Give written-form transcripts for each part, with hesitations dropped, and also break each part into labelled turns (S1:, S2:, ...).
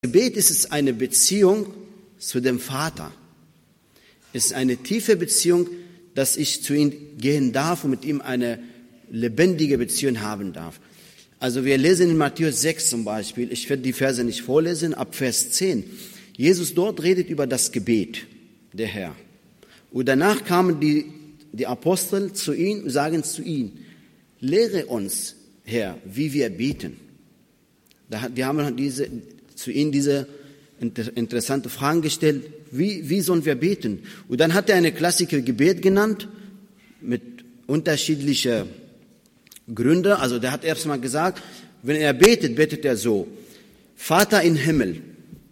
S1: Gebet ist es eine Beziehung zu dem Vater. Es ist eine tiefe Beziehung, dass ich zu ihm gehen darf und mit ihm eine lebendige Beziehung haben darf. Also wir lesen in Matthäus 6 zum Beispiel, ich werde die Verse nicht vorlesen, ab Vers 10. Jesus dort redet über das Gebet, der Herr. Und danach kamen die Apostel zu ihm und sagen zu ihm, lehre uns, Herr, wie wir beten. Die haben zu ihm diese interessante Fragen gestellt, wie sollen wir beten? Und dann hat er eine klassische Gebet genannt, mit unterschiedlichen Gründen. Also der hat erstmal gesagt, wenn er betet, betet er so, Vater im Himmel.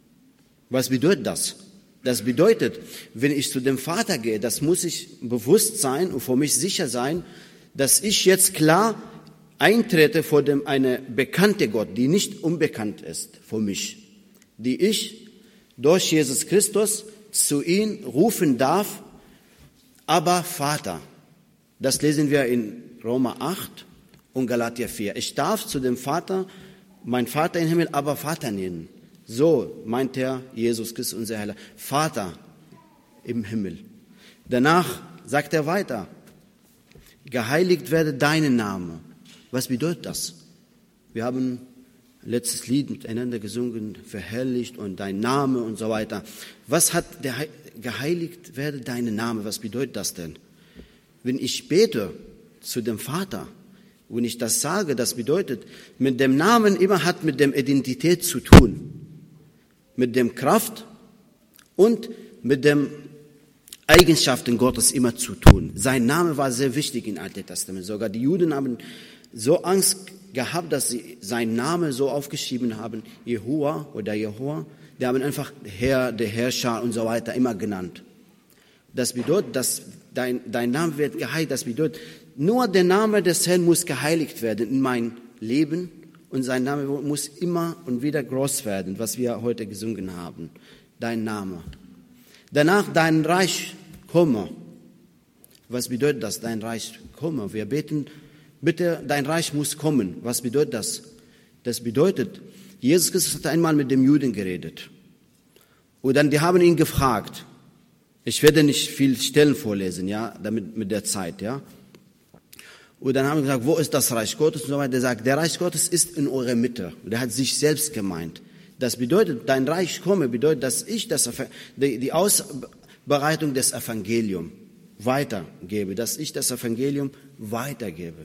S1: Was bedeutet das? Das bedeutet, wenn ich zu dem Vater gehe, das muss ich bewusst sein und für mich sicher sein, dass ich jetzt klar eintrete vor eine bekannte Gott, die nicht unbekannt ist für mich, die ich durch Jesus Christus zu ihm rufen darf, aber Vater. Das lesen wir in Römer 8 und Galater 4. Ich darf zu dem Vater, mein Vater im Himmel, aber Vater nennen. So meint er Jesus Christus, unser Heiler. Vater im Himmel. Danach sagt er weiter, geheiligt werde dein Name. Was bedeutet das? Wir haben letztes Lied miteinander gesungen, verherrlicht und dein Name und so weiter. Was hat der geheiligt werde dein Name? Was bedeutet das denn? Wenn ich bete zu dem Vater, wenn ich das sage, das bedeutet, mit dem Namen immer hat mit der Identität zu tun. Mit dem Kraft und mit den Eigenschaften Gottes immer zu tun. Sein Name war sehr wichtig im Alten Testament. Sogar die Juden haben so Angst gehabt, dass sie seinen Namen so aufgeschrieben haben, Jehova oder Jehova. Die haben einfach Herr, der Herrscher und so weiter immer genannt. Das bedeutet, dass dein Name wird geheiligt. Das bedeutet, nur der Name des Herrn muss geheiligt werden in mein Leben. Und sein Name muss immer und wieder groß werden, was wir heute gesungen haben. Dein Name. Danach dein Reich komme. Was bedeutet das, dein Reich komme? Wir beten, bitte, dein Reich muss kommen. Was bedeutet das? Das bedeutet, Jesus Christus hat einmal mit dem Juden geredet. Und dann, die haben ihn gefragt. Ich werde nicht viel Stellen vorlesen, ja, damit, mit der Zeit, ja. Und dann haben wir gesagt, wo ist das Reich Gottes? Und so weiter. Der sagt, der Reich Gottes ist in eurer Mitte. Und er hat sich selbst gemeint. Das bedeutet, dein Reich komme, bedeutet, dass ich die Ausbereitung des Evangeliums weitergebe, dass ich das Evangelium weitergebe.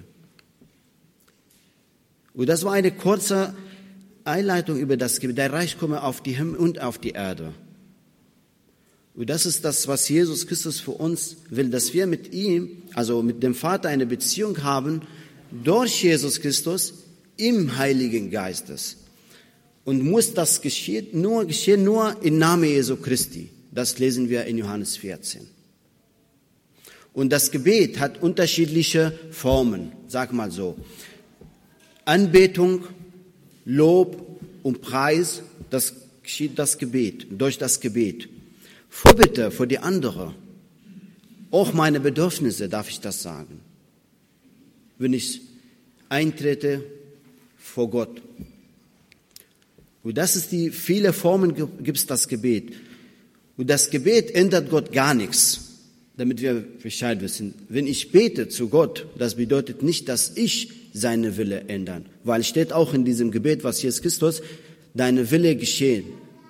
S1: Und das war eine kurze Einleitung über das Gebet. Der Reich komme auf die Himmel und auf die Erde. Und das ist das, was Jesus Christus für uns will, dass wir mit ihm, also mit dem Vater, eine Beziehung haben durch Jesus Christus im Heiligen Geistes. Und muss das geschehen nur im Namen Jesu Christi. Das lesen wir in Johannes 14. Und das Gebet hat unterschiedliche Formen, sag mal so. Anbetung, Lob und Preis, das geschieht durch das Gebet. Vorbitte für die andere. Auch meine Bedürfnisse, darf ich das sagen. Wenn ich eintrete vor Gott. Und das ist viele Formen gibt es das Gebet. Und das Gebet ändert Gott gar nichts, damit wir Bescheid wissen. Wenn ich bete zu Gott, das bedeutet nicht, dass ich seine Wille ändern. Weil steht auch in diesem Gebet, was Jesus Christus, deine Wille geschehen.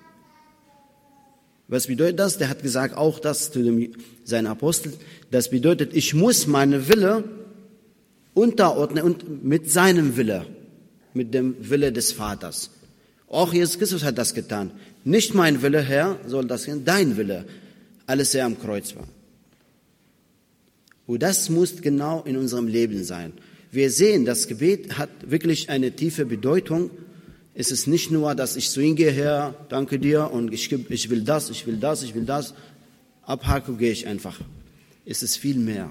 S1: Was bedeutet das? Der hat gesagt, auch das zu seinen Aposteln. Das bedeutet, ich muss meine Wille unterordnen und mit seinem Wille, mit dem Wille des Vaters. Auch Jesus Christus hat das getan. Nicht mein Wille, Herr, soll das sein, dein Wille. Alles er am Kreuz war. Und das muss genau in unserem Leben sein. Wir sehen, das Gebet hat wirklich eine tiefe Bedeutung. Es ist nicht nur, dass ich zu ihm gehe, Herr, danke dir, und ich will das, ich will das, ich will das. Abhake, gehe ich einfach. Es ist viel mehr.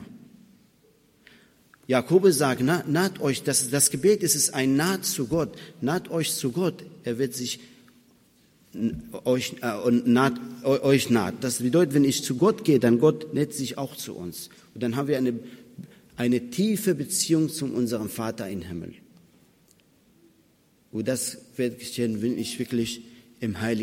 S1: Jakobus sagt, naht euch, das Gebet ist ein Naht zu Gott. Naht euch zu Gott. Er wird sich euch naht. Das bedeutet, wenn ich zu Gott gehe, dann Gott näht sich auch zu uns. Und dann haben wir eine tiefe Beziehung zu unserem Vater im Himmel. Und das wird geschehen, wenn ich wirklich im Heiligen